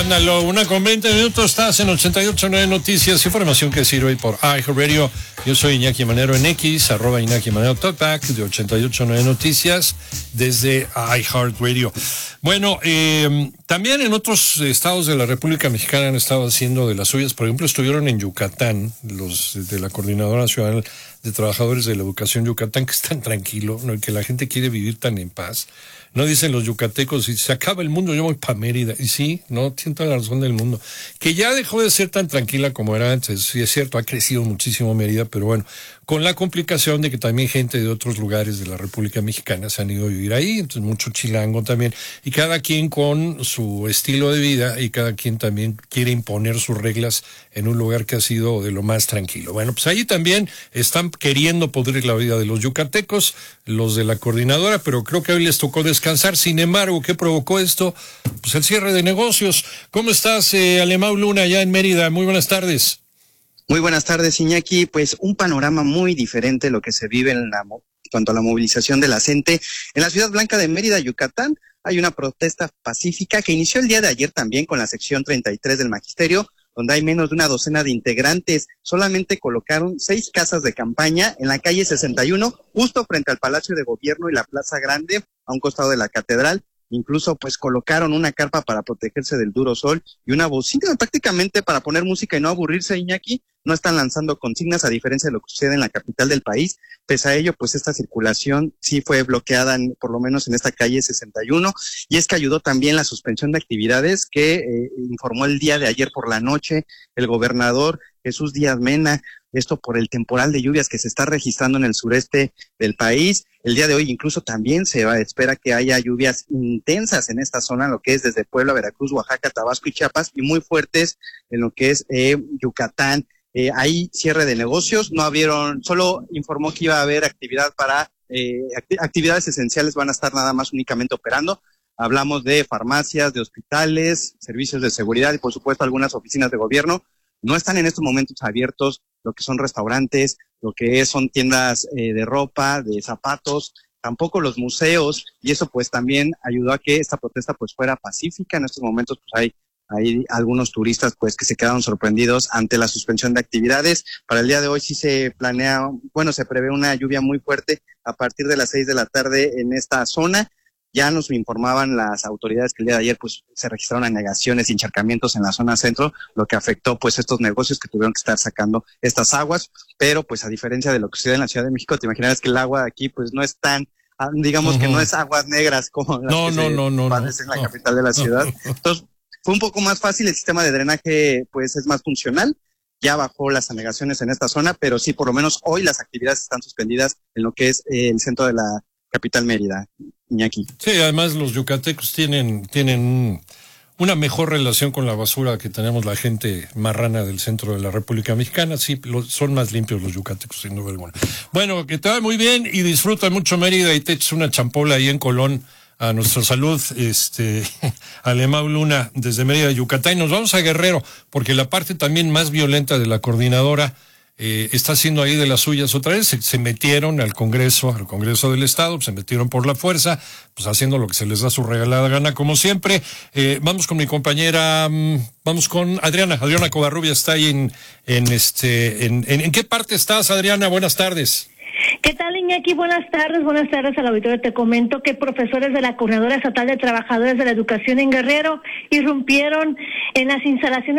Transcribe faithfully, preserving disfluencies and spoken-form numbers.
Escándalo, una con veinte minutos, estás en ochenta y ocho punto nueve Noticias, información que sirve por iHeartRadio. Yo soy Iñaki Manero en X, arroba Iñaki Manero Talkback de ochenta y ocho punto nueve Noticias desde iHeartRadio. Bueno, eh, también en otros estados de la República Mexicana han estado haciendo de las suyas. Por ejemplo, estuvieron en Yucatán, los de la Coordinadora Nacional de Trabajadores de la Educación Yucatán, que es tan tranquilo, ¿no? Que la gente quiere vivir tan en paz. No dicen los yucatecos, si se acaba el mundo, yo voy para Mérida. Y sí, no, tiene toda la razón del mundo. Que ya dejó de ser tan tranquila como era antes. Sí, es cierto, ha crecido muchísimo Mérida, pero bueno, con la complicación de que también gente de otros lugares de la República Mexicana se han ido a vivir ahí, entonces mucho chilango también. Y cada quien con su estilo de vida y cada quien también quiere imponer sus reglas en un lugar que ha sido de lo más tranquilo. Bueno, pues ahí también están queriendo podrir la vida de los yucatecos, los de la coordinadora, pero creo que hoy les tocó descansar. Sin embargo, ¿qué provocó esto? Pues el cierre de negocios. ¿Cómo estás, eh, Alemão Luna, allá en Mérida? Muy buenas tardes. Muy buenas tardes, Iñaki. Pues un panorama muy diferente lo que se vive en la, en cuanto a la movilización de la gente. En la Ciudad Blanca de Mérida, Yucatán, hay una protesta pacífica que inició el día de ayer también con la sección treinta y tres del Magisterio, donde hay menos de una docena de integrantes. Solamente colocaron seis casas de campaña en la calle sesenta y uno, justo frente al Palacio de Gobierno y la Plaza Grande, a un costado de la Catedral. Incluso pues colocaron una carpa para protegerse del duro sol y una bocina prácticamente para poner música y no aburrirse, Iñaki. No están lanzando consignas, a diferencia de lo que sucede en la capital del país. Pese a ello, pues esta circulación sí fue bloqueada, en, por lo menos en esta calle sesenta y uno, y es que ayudó también la suspensión de actividades que eh, informó el día de ayer por la noche el gobernador Jesús Díaz Mena, esto por el temporal de lluvias que se está registrando en el sureste del país. El día de hoy incluso también se va, espera que haya lluvias intensas en esta zona, lo que es desde Puebla, Veracruz, Oaxaca, Tabasco y Chiapas, y muy fuertes en lo que es eh, Yucatán. Eh, hay cierre de negocios, no habieron, solo informó que iba a haber actividad para, eh, act- actividades esenciales van a estar nada más únicamente operando. Hablamos de farmacias, de hospitales, servicios de seguridad y por supuesto algunas oficinas de gobierno. No están en estos momentos abiertos lo que son restaurantes, lo que son tiendas eh, de ropa, de zapatos, tampoco los museos, y eso pues también ayudó a que esta protesta pues fuera pacífica. En estos momentos pues hay Hay algunos turistas pues que se quedaron sorprendidos ante la suspensión de actividades. Para el día de hoy sí se planea, bueno, se prevé una lluvia muy fuerte a partir de las seis de la tarde en esta zona. Ya nos informaban las autoridades que el día de ayer pues se registraron anegaciones y encharcamientos en la zona centro, lo que afectó pues estos negocios que tuvieron que estar sacando estas aguas. Pero pues a diferencia de lo que sucede en la Ciudad de México, te imaginarás que el agua aquí pues no es tan, digamos uh-huh. que no es aguas negras como las no, que no, se no, no, padecen no, en la no. capital de la ciudad. Entonces, fue un poco más fácil, el sistema de drenaje pues es más funcional, ya bajó las anegaciones en esta zona, pero sí, por lo menos hoy las actividades están suspendidas en lo que es eh, el centro de la capital Mérida, Iñaki. Sí, además los yucatecos tienen, tienen una mejor relación con la basura que tenemos la gente marrana del centro de la República Mexicana. Sí, lo, son más limpios los yucatecos, sin duda alguna. Bueno, que te va muy bien y disfruta mucho Mérida y te eches una champola ahí en Colón. A nuestra salud, este, Alemão Luna, desde Mérida, Yucatán. Y nos vamos a Guerrero, porque la parte también más violenta de la coordinadora eh, está haciendo ahí de las suyas otra vez. Se, se metieron al Congreso, al Congreso del Estado, se metieron por la fuerza, pues haciendo lo que se les da su regalada gana, como siempre. Eh, vamos con mi compañera, um, vamos con Adriana. Adriana Covarrubias está ahí en, en este, en, en, ¿en qué parte estás, Adriana? Buenas tardes. ¿Qué tal, Iñaki? Buenas tardes, buenas tardes al auditorio. Te comento que profesores de la Coordinadora Estatal de Trabajadores de la Educación en Guerrero irrumpieron en las instalaciones